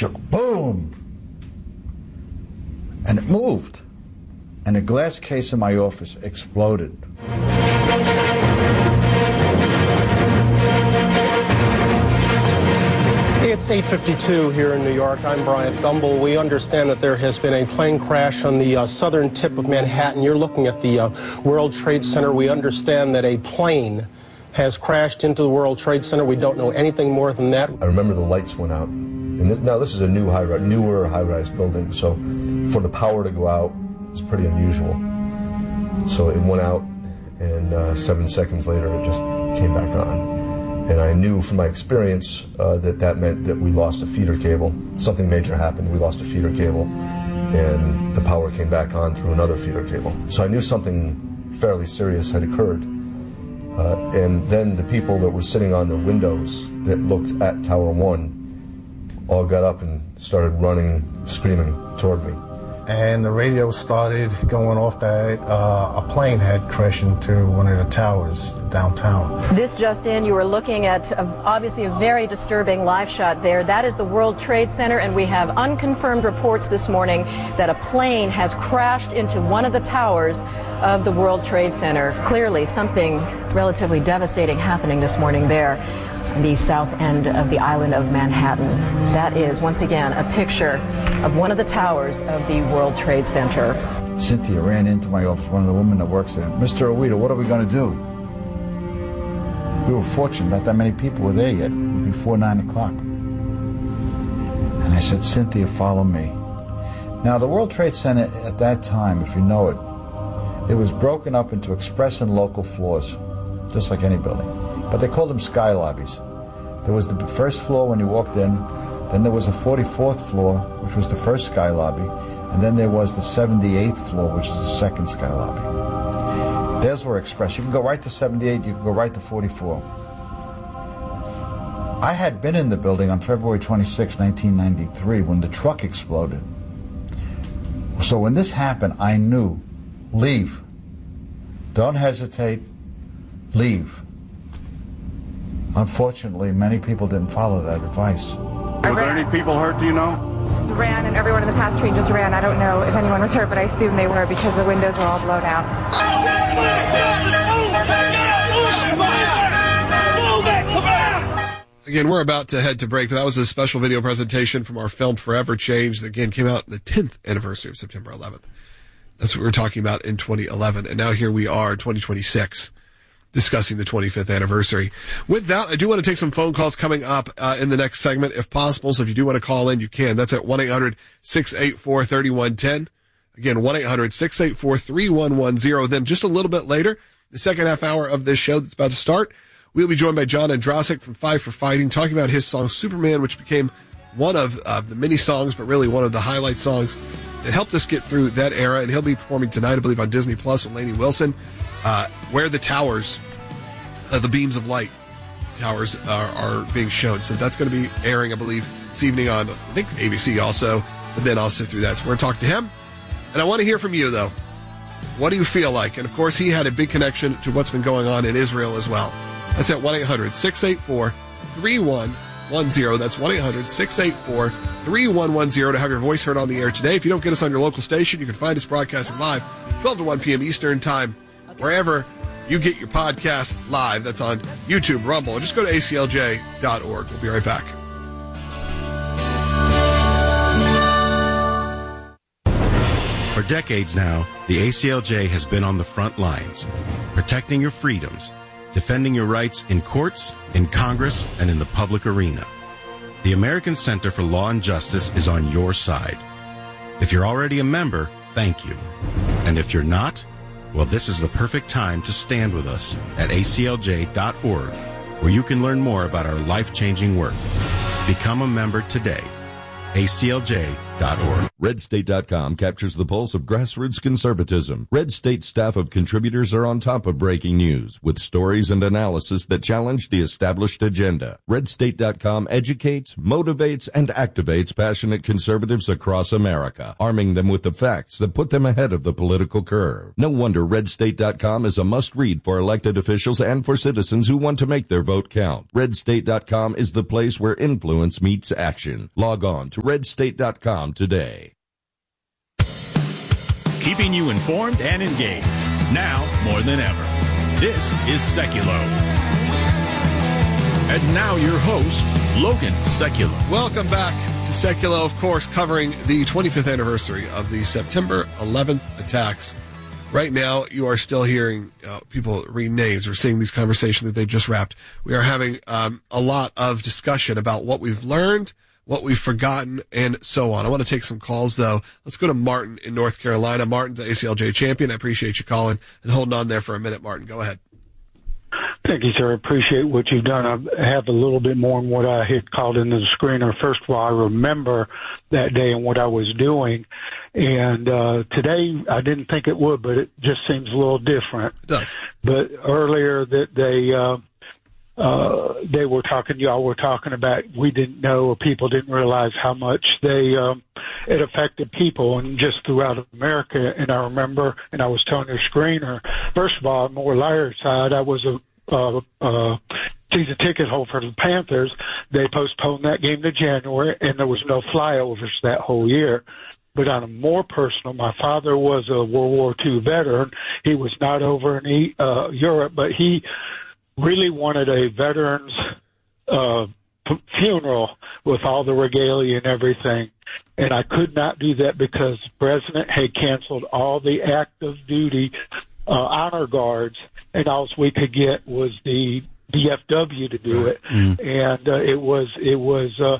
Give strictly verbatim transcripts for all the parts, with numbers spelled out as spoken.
shook, boom, and it moved, and a glass case in my office exploded. It's eight fifty-two here in New York. I'm Bryant Gumbel. We understand that there has been a plane crash on the uh, southern tip of Manhattan. You're looking at the uh, World Trade Center. We understand that a plane has crashed into the World Trade Center. We don't know anything more than that. I remember the lights went out. And this, now this is a new high, newer high-rise building, so for the power to go out is pretty unusual. So it went out, and uh, seven seconds later it just came back on. And I knew from my experience uh, that that meant that we lost a feeder cable. Something major happened. We lost a feeder cable, and the power came back on through another feeder cable. So I knew something fairly serious had occurred. Uh, and then the people that were sitting on the windows that looked at Tower One all got up and started running, screaming toward me. And the radio started going off that uh, a plane had crashed into one of the towers downtown. This just in, you were looking at a, obviously a very disturbing live shot there. That is the World Trade Center, and we have unconfirmed reports this morning that a plane has crashed into one of the towers of the World Trade Center. Clearly something relatively devastating happening this morning there. The south end of the island of Manhattan. That is, once again, a picture of one of the towers of the World Trade Center. Cynthia ran into my office, one of the women that works there. Mister Owita, what are we going to do? We were fortunate, not that many people were there yet. It was before nine o'clock. And I said, Cynthia, follow me. Now, the World Trade Center at that time, if you know it, it was broken up into express and local floors, just like any building. But they called them sky lobbies. There was the first floor when you walked in, then there was a forty-fourth floor, which was the first sky lobby, and then there was the seventy-eighth floor, which is the second sky lobby. Theirs were express. You can go right to seventy-eight, you can go right to forty-four. I had been in the building on February twenty-sixth, nineteen ninety-three, when the truck exploded. So when this happened, I knew, leave. Don't hesitate, leave. Unfortunately, many people didn't follow that advice. Were there any people hurt, do you know? Ran, and everyone in the past train just ran. I don't know if anyone was hurt, but I assume they were because the windows were all blown out. Again, we're about to head to break, but that was a special video presentation from our film Forever Change that, again, came out on the tenth anniversary of September eleventh. That's what we were talking about in twenty eleven, and now here we are, twenty twenty-six. Discussing the twenty-fifth anniversary. With that, I do want to take some phone calls coming up uh, in the next segment, if possible. So if you do want to call in, you can. That's at one eight hundred six eight four three one one zero. Again, one eight hundred six eight four three one one zero. Then just a little bit later, the second half hour of this show that's about to start, we'll be joined by John Andrasik from Five for Fighting, talking about his song Superman, which became one of uh, the many songs, but really one of the highlight songs that helped us get through that era. And he'll be performing tonight, I believe, on Disney Plus with Lainey Wilson. Uh, where the towers, uh, the beams of light towers are, are being shown. So that's going to be airing, I believe, this evening on, I think, A B C also, but then also through that. So we're going to talk to him. And I want to hear from you, though. What do you feel like? And, of course, he had a big connection to what's been going on in Israel as well. That's at one eight hundred six eight four three one one zero. That's one eight hundred six eight four three one one zero to have your voice heard on the air today. If you don't get us on your local station, you can find us broadcasting live twelve to one p.m. Eastern Time, wherever you get your podcast live. That's on YouTube, Rumble. Just go to A C L J dot org. We'll be right back. For decades now, the A C L J has been on the front lines, protecting your freedoms, defending your rights in courts, in Congress, and in the public arena. The American Center for Law and Justice is on your side. If you're already a member, thank you. And if you're not, well, this is the perfect time to stand with us at A C L J dot org, where you can learn more about our life-changing work. Become a member today. A C L J dot org. red state dot com captures the pulse of grassroots conservatism. Red State staff of contributors are on top of breaking news with stories and analysis that challenge the established agenda. red state dot com educates, motivates, and activates passionate conservatives across America, arming them with the facts that put them ahead of the political curve. No wonder red state dot com is a must-read for elected officials and for citizens who want to make their vote count. red state dot com is the place where influence meets action. Log on to red state dot com today. Keeping you informed and engaged, now more than ever. This is Seculo. And now your host, Logan Seculo. Welcome back to Seculo, of course, covering the twenty-fifth anniversary of the September eleventh attacks. Right now, you are still hearing uh, people read names. We're seeing these conversations that they just wrapped. We are having um, a lot of discussion about what we've learned, what we've forgotten, and so on. I want to take some calls, though. Let's go to Martin in North Carolina. Martin's the A C L J champion. I appreciate you calling and holding on there for a minute, Martin. Go ahead. Thank you, sir. I appreciate what you've done. I have a little bit more than what I had called into the screener. First of all, I remember that day and what I was doing. And uh, today, I didn't think it would, but it just seems a little different. It does. But earlier that they uh, uh, they were talking, y'all were talking about we didn't know or people didn't realize how much they um, it affected people and just throughout America. And I remember, and I was telling your screener, first of all, on more lighter side, I was a uh, uh, season ticket holder for the Panthers. They postponed that game to January, and there was no flyovers that whole year. But on a more personal, my father was a World War Two veteran. He was not over in uh, Europe, but he really wanted a veteran's uh, funeral with all the regalia and everything. And I could not do that because the president had canceled all the active duty uh, honor guards, and all we could get was the D F W to do it. Mm. And uh, it was it was uh,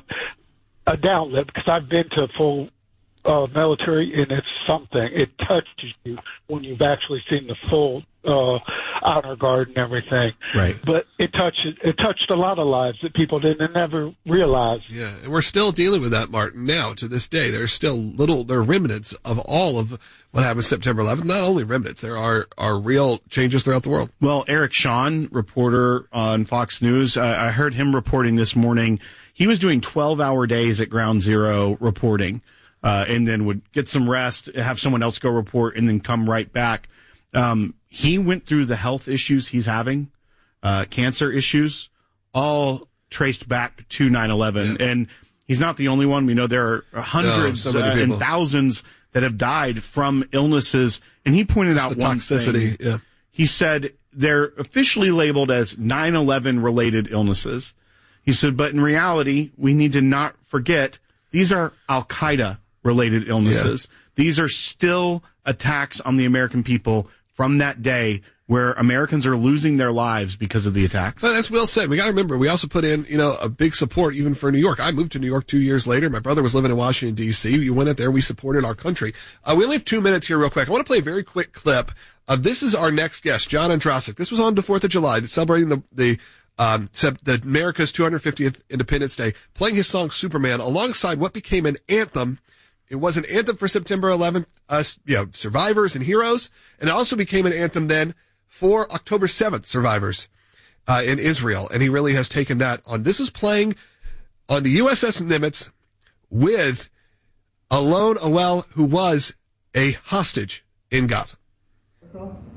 a downlet because I've been to full Uh, military, and it's something. It touches you when you've actually seen the full uh, honor guard and everything. Right. But it touched it touched a lot of lives that people didn't ever realize. Yeah, and we're still dealing with that, Martin. Now to this day, there's still little there are remnants of all of what happened September eleventh. Not only remnants, there are are real changes throughout the world. Well, Eric Shawn, reporter on Fox News, I, I heard him reporting this morning. He was doing twelve-hour days at Ground Zero reporting. Uh, and then would get some rest, have someone else go report, and then come right back. Um, he went through the health issues he's having, uh, cancer issues, all traced back to nine eleven. Yeah. And he's not the only one. We know there are hundreds no, so uh, and thousands that have died from illnesses. And he pointed Just out the one toxicity. thing. Yeah. He said they're officially labeled as nine eleven related illnesses. He said, but in reality, we need to not forget these are Al-Qaeda related illnesses. Yeah. These are still attacks on the American people from that day where Americans are losing their lives because of the attacks. But as Will said, we got to remember, we also put in, you know, a big support even for New York. I moved to New York two years later. My brother was living in Washington, D C. You went out there. We supported our country. Uh, we only have two minutes here real quick. I want to play a very quick clip of this is our next guest, John Ondrasik. This was on the fourth of July, celebrating the, the, um, the America's two hundred fiftieth Independence Day, playing his song Superman alongside what became an anthem. It was an anthem for September eleventh, uh, you know, survivors and heroes, and it also became an anthem then for October seventh survivors uh, in Israel. And he really has taken that on. This is playing on the U S S Nimitz with Alon Owell, who was a hostage in Gaza.